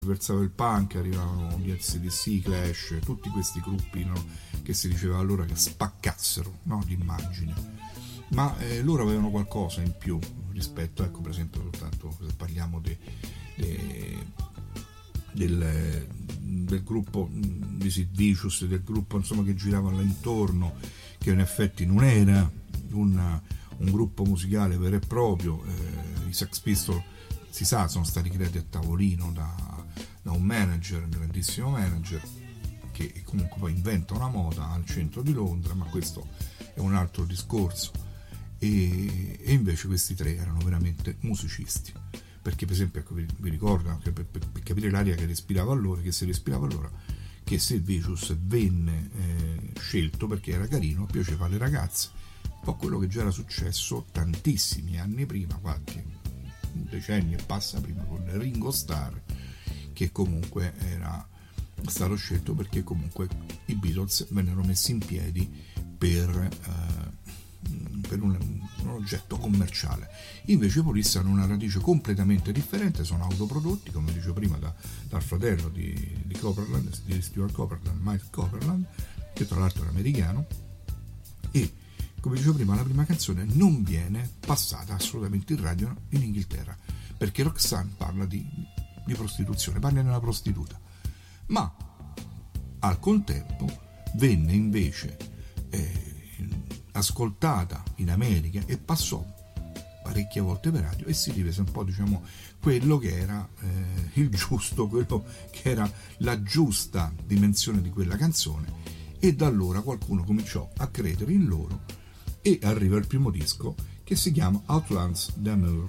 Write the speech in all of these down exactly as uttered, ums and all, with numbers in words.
versava il punk, arrivavano gli A C D C, Clash, tutti questi gruppi, no, che si diceva allora che spaccassero, no, l'immagine, ma eh, loro avevano qualcosa in più rispetto, ecco, per esempio, soltanto se parliamo de, de, del, del gruppo di Sid Vicious, del gruppo insomma che girava là intorno, che in effetti non era una, un gruppo musicale vero e proprio. eh, i Sex Pistols, si sa, sono stati creati a tavolino da da un manager, un grandissimo manager, che comunque poi inventa una moda al centro di Londra, ma questo è un altro discorso. E, e invece questi tre erano veramente musicisti, perché per esempio, ecco, vi, vi ricordo anche per, per, per capire l'aria che respirava allora, che si respirava allora, che Sid Vicious venne eh, scelto perché era carino, piaceva alle ragazze, un po' quello che già era successo tantissimi anni prima, qualche decennio e passa prima, con Ringo Starr, che comunque era stato scelto perché comunque i Beatles vennero messi in piedi per, eh, per un, un oggetto commerciale. Invece i Police hanno una radice completamente differente, sono autoprodotti, come dicevo prima, da, dal fratello di, di Copeland, di Stuart Copeland, Mike Copeland, che tra l'altro era americano, e come dicevo prima la prima canzone non viene passata assolutamente in radio in Inghilterra, perché Roxanne parla di di prostituzione, parla di una prostituta, ma al contempo venne invece eh, ascoltata in America e passò parecchie volte per radio e si rivese un po', diciamo, quello che era eh, il giusto, quello che era la giusta dimensione di quella canzone, e da allora qualcuno cominciò a credere in loro e arriva il primo disco che si chiama Outlands d'Amour.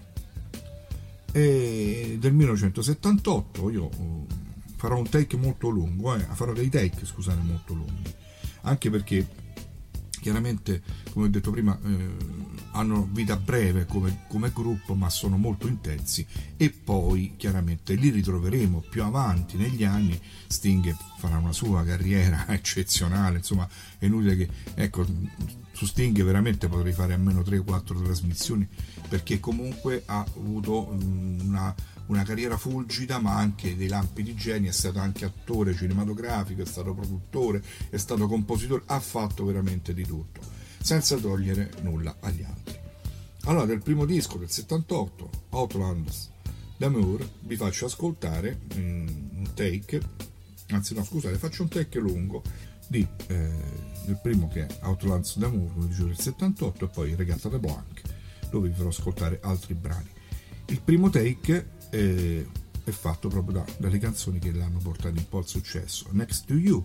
E del millenovecentosettantotto. Io farò un take molto lungo, eh, farò dei take, scusate, molto lunghi, anche perché chiaramente, come ho detto prima, eh, hanno vita breve come, come gruppo, ma sono molto intensi, e poi chiaramente li ritroveremo più avanti negli anni. Sting farà una sua carriera eccezionale, insomma è inutile che, ecco, su Sting veramente potrei fare almeno tre quattro trasmissioni, perché comunque ha avuto una, una carriera fulgida, ma anche dei lampi di genio. È stato anche attore cinematografico, è stato produttore, è stato compositore, ha fatto veramente di tutto, senza togliere nulla agli altri. Allora, del primo disco del settantotto, Outlands d'Amour, vi faccio ascoltare un take, anzi no scusate, faccio un take lungo di, eh, del primo, che è Outlands d'Amour, come dicevo, del settantotto, e poi Regatta de Blanc, dove vi farò ascoltare altri brani. Il primo take eh, è fatto proprio da, dalle canzoni che l'hanno portato un po' al successo: Next to You,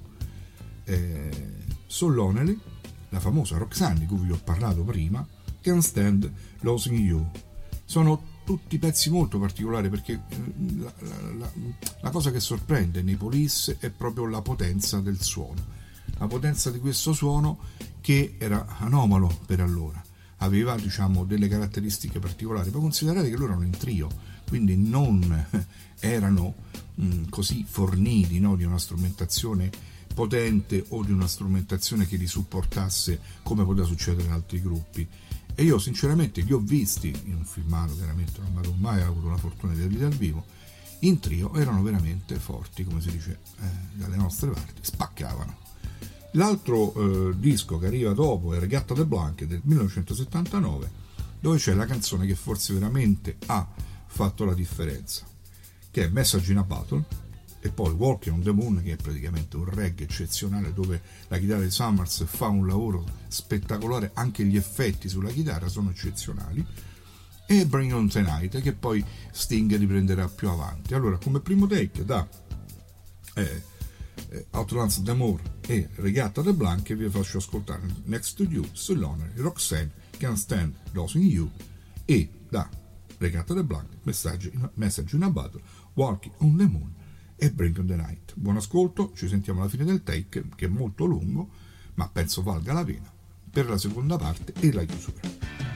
eh, So Lonely, la famosa Roxanne di cui vi ho parlato prima, Can't Stand Losing You. Sono tutti pezzi molto particolari, perché la, la, la, la cosa che sorprende nei Police è proprio la potenza del suono, la potenza di questo suono che era anomalo per allora, aveva, diciamo, delle caratteristiche particolari. Poi considerate che loro erano in trio, quindi non erano mh, così forniti, no, di una strumentazione potente o di una strumentazione che li supportasse come poteva succedere in altri gruppi. E io sinceramente li ho visti in un filmato, veramente non avevo mai avuto la fortuna di vederli dal vivo, in trio erano veramente forti, come si dice eh, dalle nostre parti, spaccavano. L'altro eh, disco che arriva dopo è Regatta de Blanc del millenovecentosettantanove, dove c'è la canzone che forse veramente ha fatto la differenza, che è Message in a Bottle, e poi Walking on the Moon, che è praticamente un reggae eccezionale, dove la chitarra di Summers fa un lavoro spettacolare, anche gli effetti sulla chitarra sono eccezionali, e Bring On The Night, che poi Sting riprenderà più avanti. Allora, come primo take da eh, Outlands d'Amour e Regatta de Blanc, vi faccio ascoltare Next to You, So Lonely, Roxanne, Can't Stand Losing You, e da Regatta de Blanc Message in, Message in a Bottle, Walking on the Moon e Bring On The Night. Buon ascolto, ci sentiamo alla fine del take, che è molto lungo, ma penso valga la pena per la seconda parte e la chiusura.